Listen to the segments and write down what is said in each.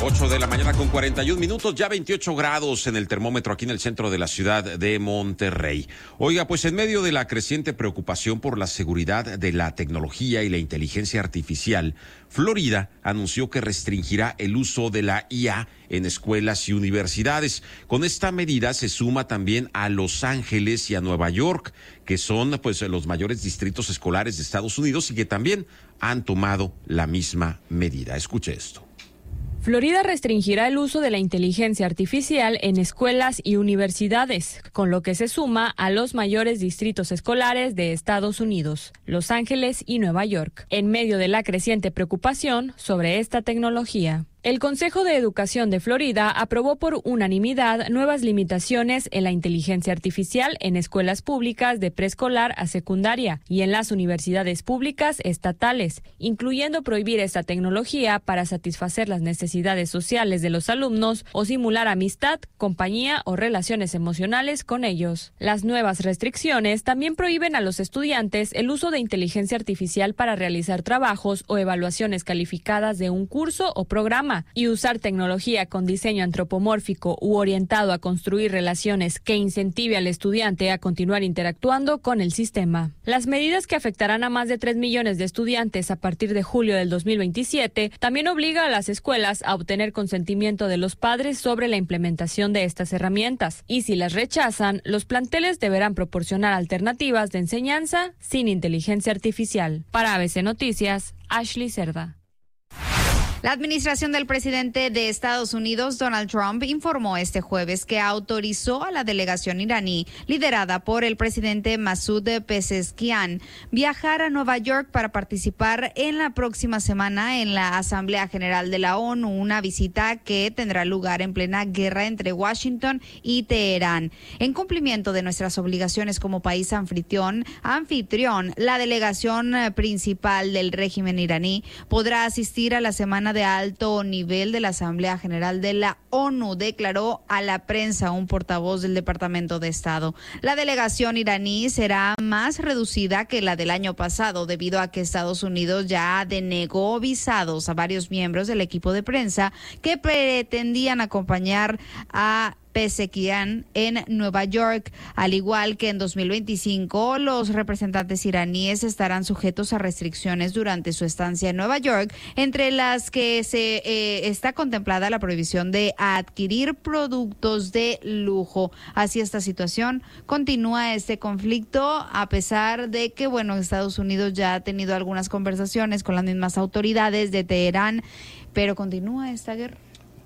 8 de la mañana con 41 minutos, ya 28 grados en el termómetro aquí en el centro de la ciudad de Monterrey. Oiga, pues en medio de la creciente preocupación por la seguridad de la tecnología y la inteligencia artificial, Florida anunció que restringirá el uso de la IA en escuelas y universidades. Con esta medida se suma también a Los Ángeles y a Nueva York, que son pues los mayores distritos escolares de Estados Unidos y que también han tomado la misma medida. Escuche esto. Florida restringirá el uso de la inteligencia artificial en escuelas y universidades, con lo que se suma a los mayores distritos escolares de Estados Unidos, Los Ángeles y Nueva York, en medio de la creciente preocupación sobre esta tecnología. El Consejo de Educación de Florida aprobó por unanimidad nuevas limitaciones en la inteligencia artificial en escuelas públicas de preescolar a secundaria y en las universidades públicas estatales, incluyendo prohibir esta tecnología para satisfacer las necesidades sociales de los alumnos o simular amistad, compañía o relaciones emocionales con ellos. Las nuevas restricciones también prohíben a los estudiantes el uso de inteligencia artificial para realizar trabajos o evaluaciones calificadas de un curso o programa, y usar tecnología con diseño antropomórfico u orientado a construir relaciones que incentive al estudiante a continuar interactuando con el sistema. Las medidas que afectarán a más de 3 millones de estudiantes a partir de julio del 2027 también obliga a las escuelas a obtener consentimiento de los padres sobre la implementación de estas herramientas, y si las rechazan, los planteles deberán proporcionar alternativas de enseñanza sin inteligencia artificial. Para ABC Noticias, Ashley Cerda. La administración del presidente de Estados Unidos, Donald Trump, informó este jueves que autorizó a la delegación iraní, liderada por el presidente Masoud Pezeshkian, viajar a Nueva York para participar en la próxima semana en la Asamblea General de la ONU, una visita que tendrá lugar en plena guerra entre Washington y Teherán. En cumplimiento de nuestras obligaciones como país anfitrión, la delegación principal del régimen iraní podrá asistir a la semana de alto nivel de la Asamblea General de la ONU, declaró a la prensa un portavoz del Departamento de Estado. La delegación iraní será más reducida que la del año pasado, debido a que Estados Unidos ya denegó visados a varios miembros del equipo de prensa que pretendían acompañar a Pezeshkian en Nueva York. Al igual que en 2025, los representantes iraníes estarán sujetos a restricciones durante su estancia en Nueva York, entre las que está contemplada la prohibición de adquirir productos de lujo. Así esta situación continúa este conflicto, a pesar de que, Estados Unidos ya ha tenido algunas conversaciones con las mismas autoridades de Teherán, pero continúa esta guerra.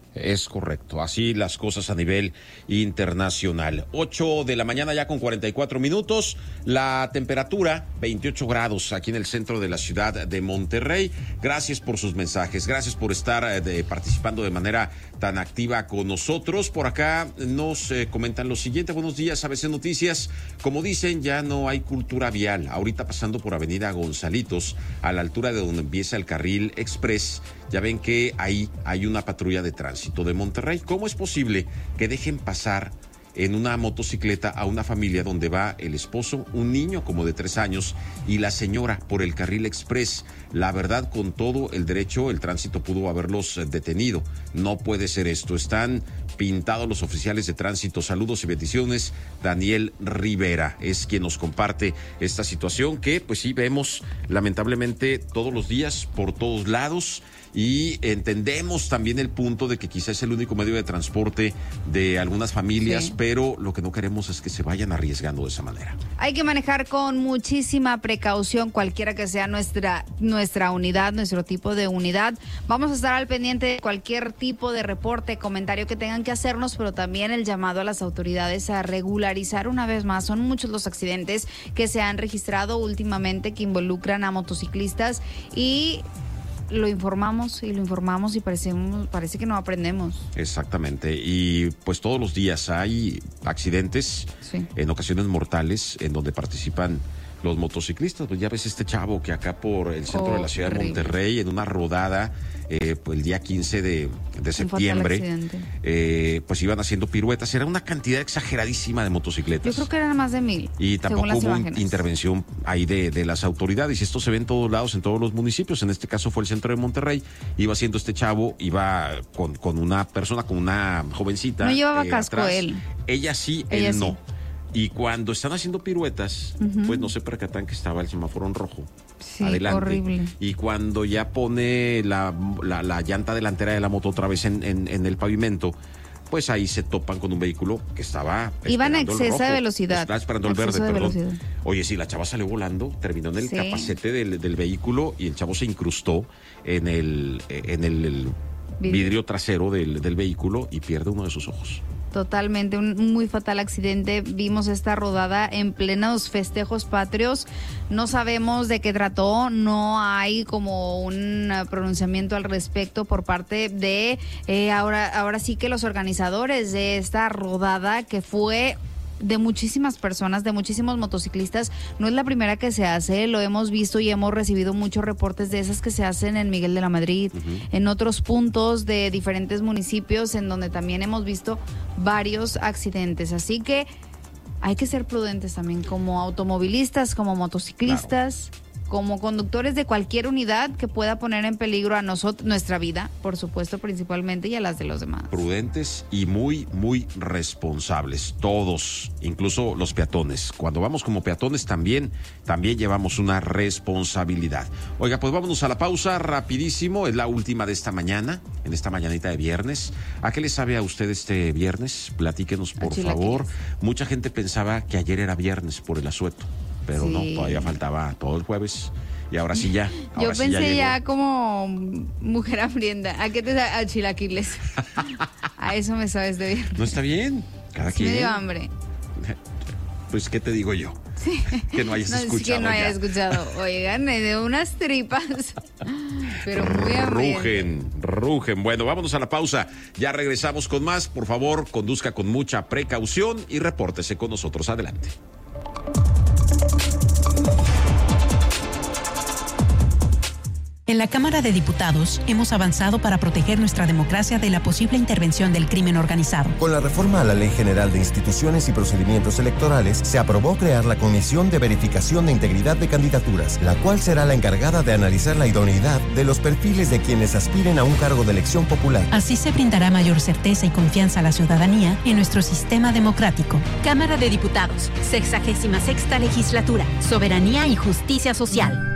Es correcto, así las cosas a nivel internacional. 8 de la mañana ya con 44 minutos, la temperatura 28 grados aquí en el centro de la ciudad de Monterrey. Gracias por sus mensajes, gracias por estar participando de manera tan activa con nosotros. Por acá nos comentan lo siguiente: buenos días, ABC Noticias. Como dicen, ya no hay cultura vial. Ahorita pasando por Avenida Gonzalitos, a la altura de donde empieza el carril express, ya ven que ahí hay una patrulla de tránsito de Monterrey. ¿Cómo es posible que dejen pasar en una motocicleta a una familia donde va el esposo, un niño como de 3 años y la señora por el carril express? La verdad, con todo el derecho, el tránsito pudo haberlos detenido. No puede ser esto. Están pintados los oficiales de tránsito. Saludos y bendiciones. Daniel Rivera es quien nos comparte esta situación que pues sí vemos lamentablemente todos los días por todos lados. Y entendemos también el punto de que quizás es el único medio de transporte de algunas familias, sí, pero lo que no queremos es que se vayan arriesgando de esa manera. Hay que manejar con muchísima precaución, cualquiera que sea nuestra unidad, nuestro tipo de unidad. Vamos a estar al pendiente de cualquier tipo de reporte, comentario que tengan que hacernos, pero también el llamado a las autoridades a regularizar una vez más. Son muchos los accidentes que se han registrado últimamente que involucran a motociclistas y lo informamos y parece que no aprendemos. Exactamente, y pues todos los días hay accidentes, sí, en ocasiones mortales, en donde participan los motociclistas. Pues ya ves este chavo que acá por el centro de la ciudad de Monterrey, en una rodada, pues el día 15 de septiembre, pues iban haciendo piruetas. Era una cantidad exageradísima de motocicletas. Yo creo que eran más de 1,000. Y tampoco hubo intervención ahí de las autoridades. Y esto se ve en todos lados, en todos los municipios. En este caso fue el centro de Monterrey. Iba haciendo este chavo, iba con una persona, con una jovencita. No llevaba casco atrás. Él. Ella sí, él no. Y cuando están haciendo piruetas, pues no se percatan que estaba el semáforo en rojo. Sí, adelante. Horrible. Y cuando ya pone la llanta delantera de la moto otra vez en el pavimento, pues ahí se topan con un vehículo que estaba... Iban a exceso de velocidad. Estaba esperando el verde, perdón. Oye, sí, la chava salió volando, terminó en el capacete del vehículo y el chavo se incrustó en el vidrio trasero del vehículo y pierde uno de sus ojos. Totalmente, un muy fatal accidente. Vimos esta rodada en plenos festejos patrios. No sabemos de qué trató, no hay como un pronunciamiento al respecto por parte de ahora sí que los organizadores de esta rodada, que fue de muchísimas personas, de muchísimos motociclistas. No es la primera que se hace, lo hemos visto y hemos recibido muchos reportes de esas que se hacen en Miguel de la Madrid, en otros puntos de diferentes municipios en donde también hemos visto varios accidentes. Así que hay que ser prudentes también como automovilistas, como motociclistas, como conductores de cualquier unidad que pueda poner en peligro a nosotros, nuestra vida, por supuesto, principalmente, y a las de los demás. Prudentes y muy, muy responsables, todos, incluso los peatones. Cuando vamos como peatones también llevamos una responsabilidad. Oiga, pues vámonos a la pausa rapidísimo, es la última de esta mañana, en esta mañanita de viernes. ¿A qué le sabe a usted este viernes? Platíquenos, por favor. Mucha gente pensaba que ayer era viernes por el asueto, pero no, todavía faltaba todo el jueves. Y ahora sí ya. Yo pensé ya como mujer hambrienta. ¿A qué te sabe? A chilaquiles. A eso me sabes de viernes. No está bien. Cada quien. Me dio hambre. Pues, ¿qué te digo yo? Sí. Que no hayas escuchado. Que no haya escuchado. Oigan, me dio unas tripas. Pero muy hambrienta. Rugen. Bueno, vámonos a la pausa. Ya regresamos con más. Por favor, conduzca con mucha precaución y repórtese con nosotros. Adelante. En la Cámara de Diputados hemos avanzado para proteger nuestra democracia de la posible intervención del crimen organizado. Con la reforma a la Ley General de Instituciones y Procedimientos Electorales, se aprobó crear la Comisión de Verificación de Integridad de Candidaturas, la cual será la encargada de analizar la idoneidad de los perfiles de quienes aspiren a un cargo de elección popular. Así se brindará mayor certeza y confianza a la ciudadanía en nuestro sistema democrático. Cámara de Diputados, 66ª Legislatura, Soberanía y Justicia Social.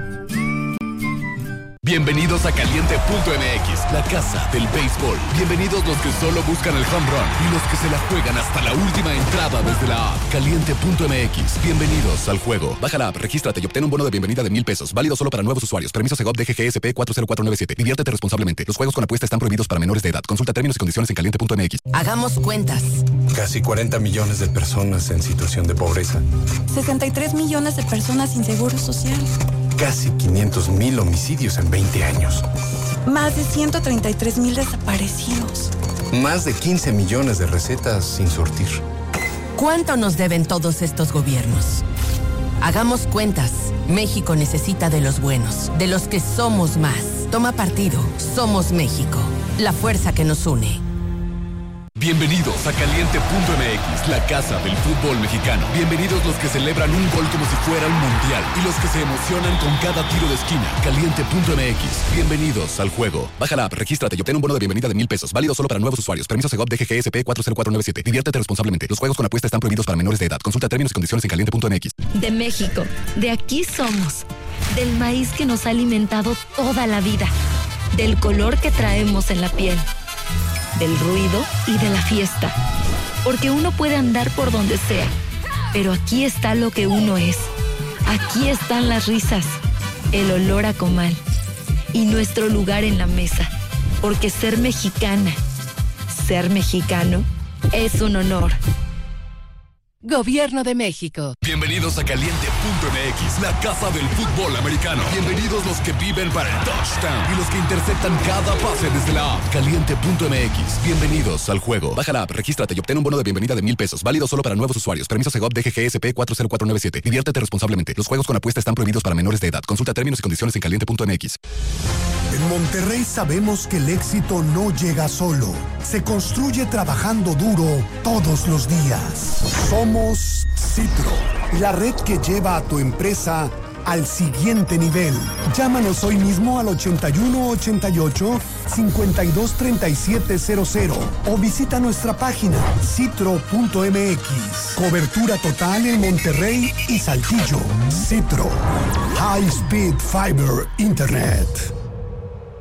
Bienvenidos a Caliente.mx, la casa del béisbol. Bienvenidos los que solo buscan el home run y los que se la juegan hasta la última entrada desde la app. Caliente.mx, bienvenidos al juego. Baja la app, regístrate y obtén un bono de bienvenida de $1,000. Válido solo para nuevos usuarios. Permiso Segov DGGSP 40497. Diviértete responsablemente. Los juegos con apuesta están prohibidos para menores de edad. Consulta términos y condiciones en Caliente.mx. Hagamos cuentas. Casi 40 millones de personas en situación de pobreza. 63 millones de personas sin seguro social. Casi 500,000 homicidios en 20 años. Más de 133,000 desaparecidos. Más de 15 millones de recetas sin surtir. ¿Cuánto nos deben todos estos gobiernos? Hagamos cuentas. México necesita de los buenos, de los que somos más. Toma partido. Somos México. La fuerza que nos une. Bienvenidos a Caliente.mx, la casa del fútbol mexicano. Bienvenidos los que celebran un gol como si fuera un mundial y los que se emocionan con cada tiro de esquina. Caliente.mx, bienvenidos al juego. Baja la app, regístrate y obtén un bono de bienvenida de $1,000. Válido solo para nuevos usuarios. Permiso Segov DGGSP 40497. Diviértete responsablemente. Los juegos con apuesta están prohibidos para menores de edad. Consulta términos y condiciones en Caliente.mx. De México, de aquí somos. Del maíz que nos ha alimentado toda la vida. Del color que traemos en la piel. Del ruido y de la fiesta. Porque uno puede andar por donde sea, pero aquí está lo que uno es. Aquí están las risas, el olor a comal y nuestro lugar en la mesa. Porque ser mexicana, ser mexicano, es un honor. Gobierno de México. Bienvenidos a Caliente.mx, la casa del fútbol americano. Bienvenidos los que viven para el touchdown y los que interceptan cada pase desde la app. Caliente.mx. Bienvenidos al juego. Baja la app, regístrate y obtén un bono de bienvenida de $1,000. Válido solo para nuevos usuarios. Permiso Segov DGGSP 40497. Diviértete responsablemente. Los juegos con apuesta están prohibidos para menores de edad. Consulta términos y condiciones en Caliente.mx. En Monterrey sabemos que el éxito no llega solo. Se construye trabajando duro todos los días. Somos Citro, la red que lleva a tu empresa al siguiente nivel. Llámanos hoy mismo al 8188-523700 o visita nuestra página citro.mx. Cobertura total en Monterrey y Saltillo. Citro. High Speed Fiber Internet.